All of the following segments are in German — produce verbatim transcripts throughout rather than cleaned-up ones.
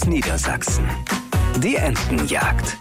Niedersachsen. Die Entenjagd.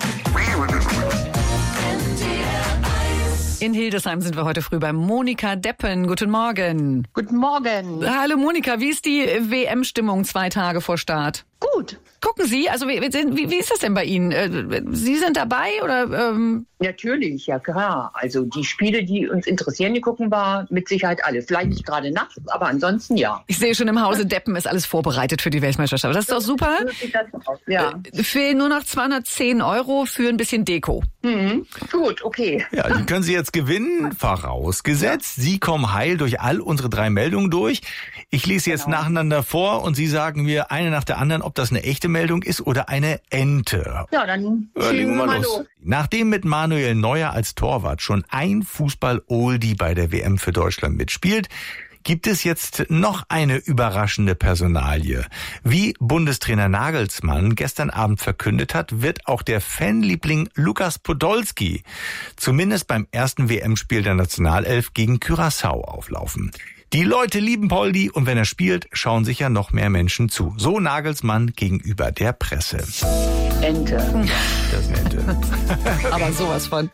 In Hildesheim sind wir heute früh bei Monika Deppen. Guten Morgen. Guten Morgen. Hallo Monika, wie ist die W M-Stimmung zwei Tage vor Start? Gut. Gucken Sie, also wie, wie, wie ist das denn bei Ihnen? Sie sind dabei oder? Ähm Natürlich, ja klar. Also die Spiele, die uns interessieren, die gucken wir mit Sicherheit alle. Vielleicht nicht gerade nachts, aber ansonsten ja. Ich sehe schon, im Hause Deppen ist alles vorbereitet für die Weltmeisterschaft. Das ist doch super. So sieht das aus, ja. Fehlen nur noch zweihundertzehn Euro für ein bisschen Deko. Mhm. Gut, okay. Ja, die können Sie jetzt gewinnen, vorausgesetzt. Sie kommen heil durch all unsere drei Meldungen durch. Ich lese jetzt Genau. nacheinander vor und Sie sagen mir eine nach der anderen, ob das eine echte Meldung ist oder eine Ente. Ja, dann Ja, legen legen wir wir mal los. los. Nachdem mit Manuel Neuer als Torwart schon ein Fußball-Oldie bei der W M für Deutschland mitspielt, gibt es jetzt noch eine überraschende Personalie. Wie Bundestrainer Nagelsmann gestern Abend verkündet hat, wird auch der Fanliebling Lukas Podolski zumindest beim ersten W M-Spiel der Nationalelf gegen Curaçao auflaufen. Die Leute lieben Poldi und wenn er spielt, schauen sicher noch mehr Menschen zu. So Nagelsmann gegenüber der Presse. Ente. Das ist eine Ente. Aber sowas von.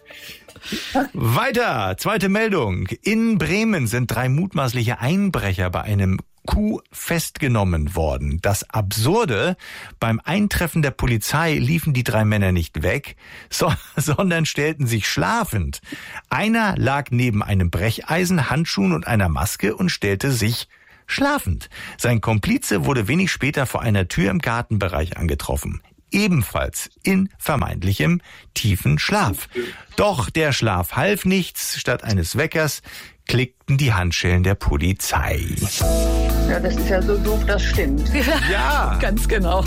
Weiter, zweite Meldung. In Bremen sind drei mutmaßliche Einbrecher bei einem Coup festgenommen worden. Das Absurde, beim Eintreffen der Polizei liefen die drei Männer nicht weg, so, sondern stellten sich schlafend. Einer lag neben einem Brecheisen, Handschuhen und einer Maske und stellte sich schlafend. Sein Komplize wurde wenig später vor einer Tür im Gartenbereich angetroffen. Ebenfalls in vermeintlichem tiefen Schlaf. Doch der Schlaf half nichts. Statt eines Weckers klickten die Handschellen der Polizei. Ja, das ist ja so doof, das stimmt. Ja, Ganz genau.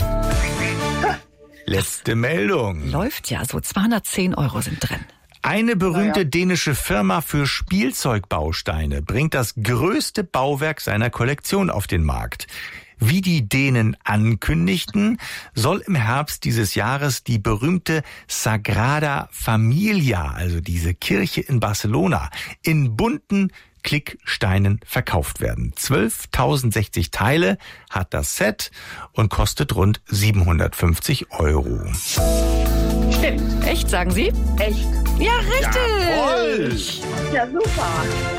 letzte Meldung. Läuft ja so. zweihundertzehn Euro sind drin. Eine berühmte Naja. dänische Firma für Spielzeugbausteine bringt das größte Bauwerk seiner Kollektion auf den Markt. Wie die Dänen ankündigten, soll im Herbst dieses Jahres die berühmte Sagrada Familia, also diese Kirche in Barcelona, in bunten Klicksteinen verkauft werden. zwölftausendsechzig Teile hat das Set und kostet rund siebenhundertfünfzig Euro. Stimmt. Echt, sagen Sie? Echt. Ja, richtig. Jawohl. Ja, super.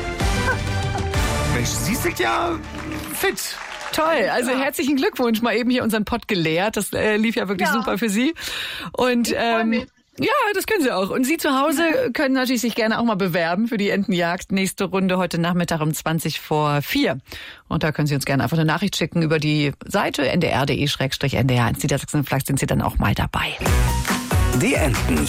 Mensch, Sie sind ja fit. Toll, also herzlichen Glückwunsch, mal eben hier unseren Pott geleert. Das äh, lief ja wirklich Ja. super für Sie. Und freu ähm, mich. ja, das können Sie auch. Und Sie zu Hause können natürlich sich gerne auch mal bewerben für die Entenjagd. Nächste Runde heute Nachmittag um zwanzig vor vier. Und da können Sie uns gerne einfach eine Nachricht schicken über die Seite n d r punkt d e slash n d r eins Niedersachsen. Vielleicht sind Sie dann auch mal dabei. Die Entenjagd.